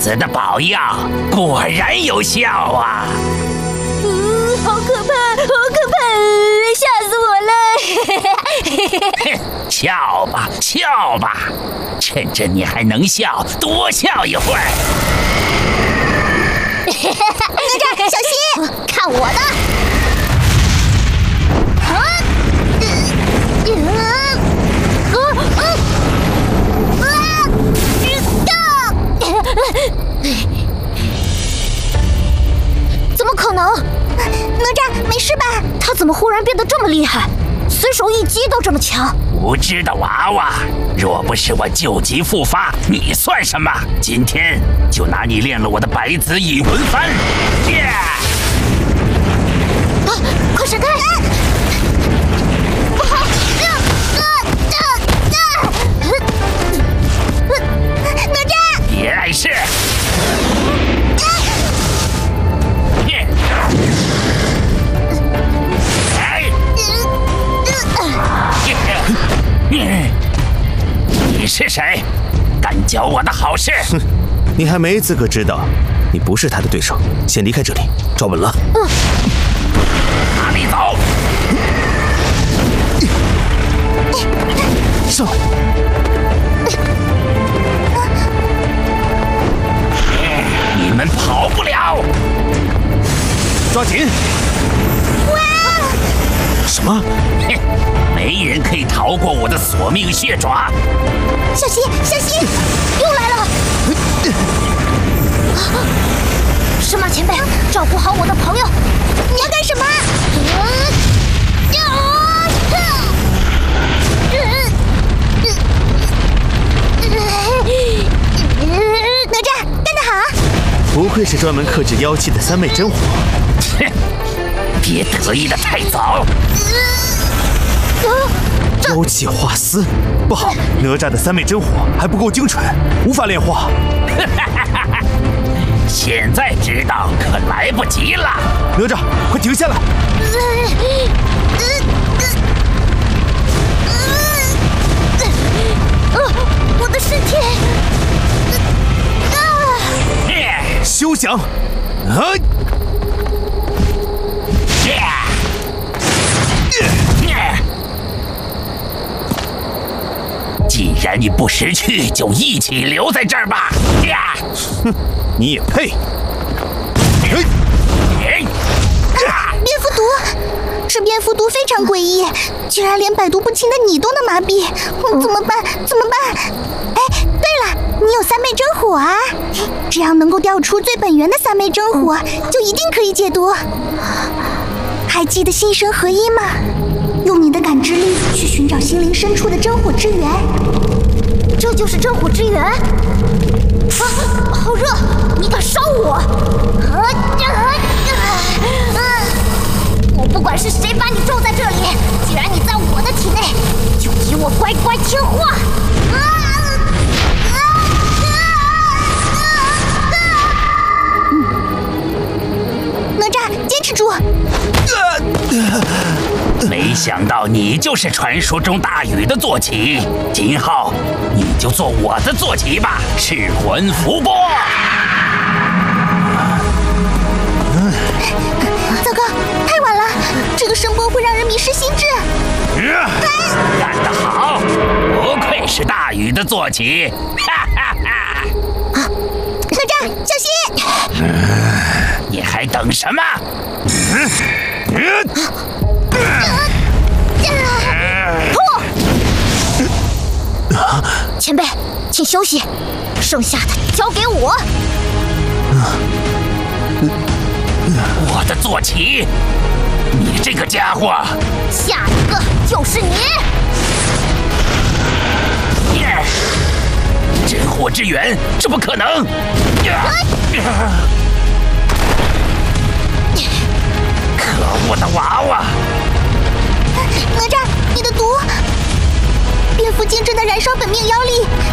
子的宝药果然有效啊！ 好可怕，好可怕，吓死我了！ 笑吧，笑吧，趁着你还能笑，多笑一会儿。 哪吒，小心，看我的！怎么可能？哪吒，没事吧？他怎么忽然变得这么厉害？随手一击都这么强？ 无知的娃娃，若不是我救急复发，你算什么？今天就拿你练了我的白子引魂幡！ 快闪开！不好！哪吒， 别碍事！你是谁？敢搅我的好事？ 哼，你还没资格知道，你不是他的对手。先离开这里，抓稳了。 哪里走？ 上！ 你们跑不了！ 抓紧！什么？ 哼，没人可以逃过我的索命血爪！ 小心，小心！又来了！神马前辈，照顾好我的朋友。你要干什么？哪吒，干得好！ 不愧是专门克制妖气的三昧真火。 哼，别得意的太早。 妖气化丝，不好！哪吒的三昧真火还不够精纯，无法炼化。 现在知道可来不及了。 哪吒，快停下来！ 我的身体！ 休想！ 既然你不识趣，就一起留在这儿吧。 哼，你也配！ 蝙蝠毒，这蝙蝠毒非常诡异，居然连百毒不侵的你都能麻痹，怎么办？怎么办？哎，对了，你有三昧真火啊，只要能够调出最本源的三昧真火，就一定可以解毒。还记得心神合一吗？用你的感知力去寻找心灵深处的真火之源，这就是真火之源。啊，好热！你敢烧我？我不管是谁把你种在这里，既然你在我的体内，就给我乖乖听话！哪吒，坚持住！ 没想到你就是传说中大禹的坐骑，今后你就做我的坐骑吧，噬魂伏波！ 糟糕，太晚了，这个声波会让人迷失心智。 干得好，不愧是大禹的坐骑！哈哈哈！ 哪吒，小心！ 你还等什么？ 前辈，请休息，剩下的交给我。 我的坐骑，你这个家伙， 下一个就是你！ 真火之源，这不可能！可恶的娃娃！ 哪吒，你的毒！蝙蝠精正在燃烧本命妖力，